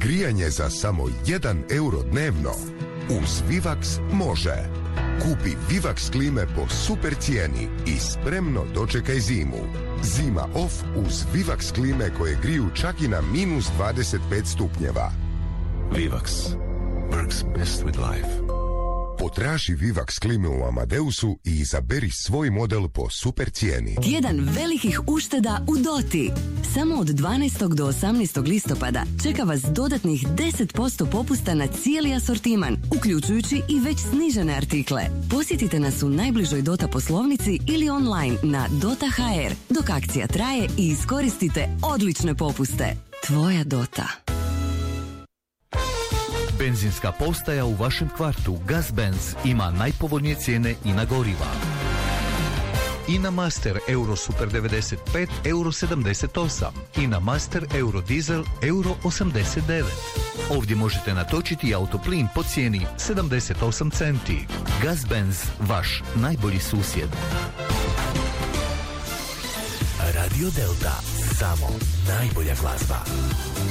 Grijanje za samo 1 euro dnevno. Uz Vivax može. Kupi Vivax klime po super cijeni i spremno dočekaj zimu. Zima off uz Vivax klime koje griju čak i na minus 25 stupnjeva. Vivax. Works best with life. Potraži Vivax klime u Amadeusu i izaberi svoj model po super cijeni. Tjedan velikih ušteda u Doti. Samo od 12. do 18. listopada čeka vas dodatnih 10% popusta na cijeli asortiman, uključujući i već snižene artikle. Posjetite nas u najbližoj Dota poslovnici ili online na dota.hr dok akcija traje i iskoristite odlične popuste. Tvoja Dota. Benzinska postaja u vašem kvartu Gazbenz ima najpovoljnije cijene i na goriva. INA Master Euro Super 95 Euro 78, INA Master Euro Diesel Euro 89. Ovdje možete natočiti autoplin po cijeni 78 centi. Gazbenz, vaš najbolji susjed. Radio Delta, samo najbolja glazba.